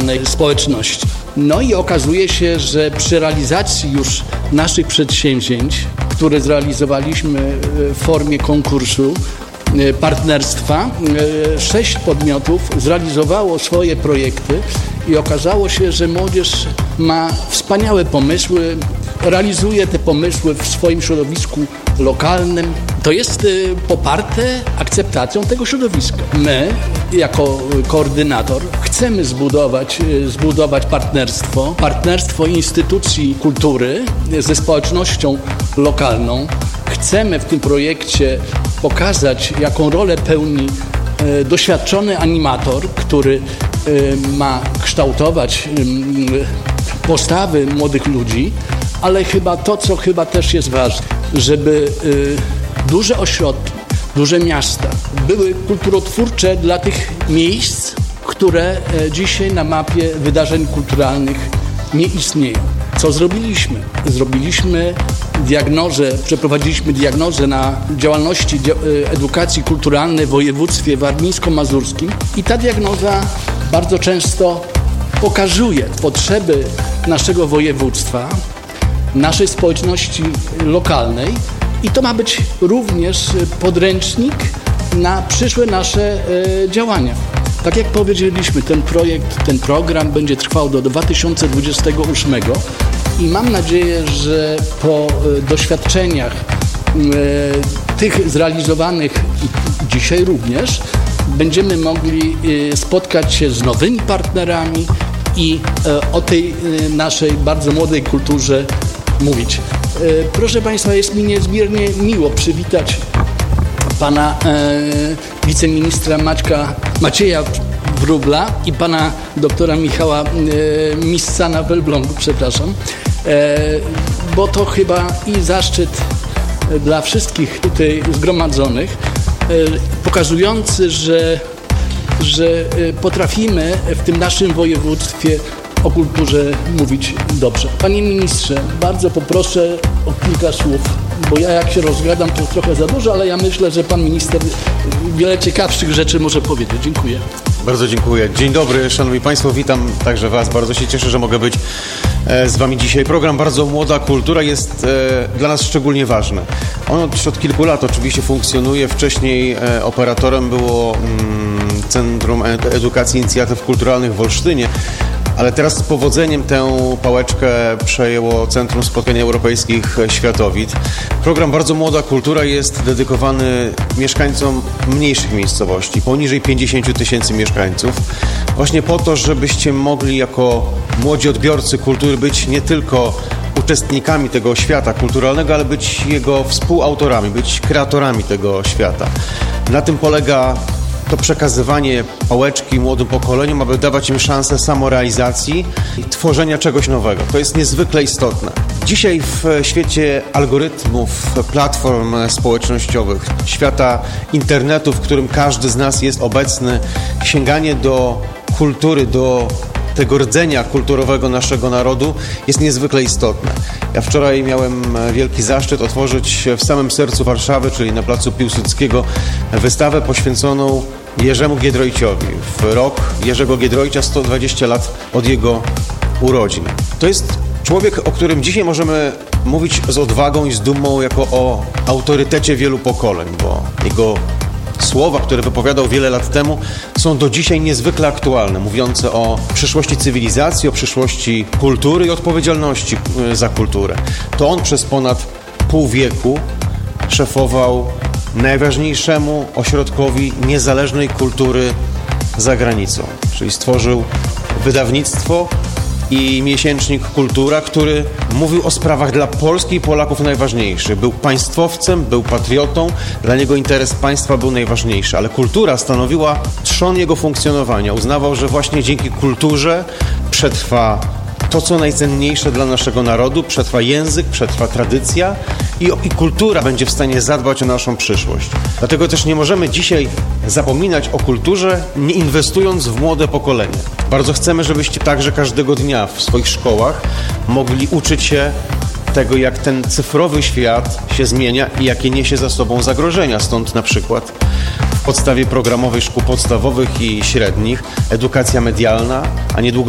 lokalnej społeczności. No i okazuje się, że przy realizacji już naszych przedsięwzięć, które zrealizowaliśmy w formie konkursu, partnerstwa, 6 podmiotów zrealizowało swoje projekty i okazało się, że młodzież ma wspaniałe pomysły, realizuje te pomysły w swoim środowisku lokalnym. To jest poparte akceptacją tego środowiska. My, jako koordynator, chcemy zbudować partnerstwo instytucji kultury ze społecznością lokalną. Chcemy w tym projekcie pokazać, jaką rolę pełni doświadczony animator, który ma kształtować postawy młodych ludzi, ale chyba to, co chyba też jest ważne, żeby duże ośrodki, duże miasta były kulturotwórcze dla tych miejsc, które dzisiaj na mapie wydarzeń kulturalnych nie istnieją. Co zrobiliśmy? Przeprowadziliśmy diagnozę na działalności edukacji kulturalnej w województwie warmińsko-mazurskim i ta diagnoza bardzo często pokazuje potrzeby naszego województwa, naszej społeczności lokalnej i to ma być również podręcznik na przyszłe nasze działania. Tak jak powiedzieliśmy, ten program będzie trwał do 2028 i mam nadzieję, że po doświadczeniach tych zrealizowanych dzisiaj również będziemy mogli spotkać się z nowymi partnerami i o tej naszej bardzo młodej kulturze mówić. Proszę Państwa, jest mi niezmiernie miło przywitać pana wiceministra Macieja Wróbla i pana doktora Michała Missana-Welblągu, przepraszam, bo to chyba i zaszczyt dla wszystkich tutaj zgromadzonych, pokazujący, że potrafimy w tym naszym województwie o kulturze mówić dobrze. Panie ministrze, bardzo poproszę o kilka słów, bo ja jak się rozgadam, to trochę za dużo, ale ja myślę, że pan minister wiele ciekawszych rzeczy może powiedzieć. Dziękuję. Bardzo dziękuję. Dzień dobry, szanowni państwo, witam także was. Bardzo się cieszę, że mogę być z wami dzisiaj. Program Bardzo Młoda Kultura jest dla nas szczególnie ważny. On od kilku lat oczywiście funkcjonuje. Wcześniej operatorem było Centrum Edukacji i Inicjatyw Kulturalnych w Olsztynie, ale teraz z powodzeniem tę pałeczkę przejęło Centrum Spotkań Europejskich Światowid. Program Bardzo Młoda Kultura jest dedykowany mieszkańcom mniejszych miejscowości, poniżej 50 tysięcy mieszkańców, właśnie po to, żebyście mogli jako młodzi odbiorcy kultury być nie tylko uczestnikami tego świata kulturalnego, ale być jego współautorami, być kreatorami tego świata. Na tym polega to przekazywanie pałeczki młodym pokoleniom, aby dawać im szansę samorealizacji i tworzenia czegoś nowego. To jest niezwykle istotne. Dzisiaj w świecie algorytmów, platform społecznościowych, świata internetu, w którym każdy z nas jest obecny, sięganie do kultury, do tego rdzenia kulturowego naszego narodu jest niezwykle istotne. Ja wczoraj miałem wielki zaszczyt otworzyć w samym sercu Warszawy, czyli na placu Piłsudskiego, wystawę poświęconą Jerzemu Giedroyciowi. W rok Jerzego Giedroycia 120 lat od jego urodzin. To jest człowiek, o którym dzisiaj możemy mówić z odwagą i z dumą jako o autorytecie wielu pokoleń, bo jego słowa, które wypowiadał wiele lat temu, są do dzisiaj niezwykle aktualne, mówiące o przyszłości cywilizacji, o przyszłości kultury i odpowiedzialności za kulturę. To on przez ponad pół wieku szefował najważniejszemu ośrodkowi niezależnej kultury za granicą, czyli stworzył wydawnictwo i miesięcznik Kultura, który mówił o sprawach dla Polski i Polaków najważniejszych. Był państwowcem, był patriotą, dla niego interes państwa był najważniejszy, ale kultura stanowiła trzon jego funkcjonowania. Uznawał, że właśnie dzięki kulturze przetrwa to, co najcenniejsze dla naszego narodu, przetrwa język, przetrwa tradycja i kultura będzie w stanie zadbać o naszą przyszłość. Dlatego też nie możemy dzisiaj zapominać o kulturze, nie inwestując w młode pokolenie. Bardzo chcemy, żebyście także każdego dnia w swoich szkołach mogli uczyć się tego, jak ten cyfrowy świat się zmienia i jakie niesie za sobą zagrożenia. Stąd na przykład w podstawie programowej szkół podstawowych i średnich edukacja medialna, a niedługo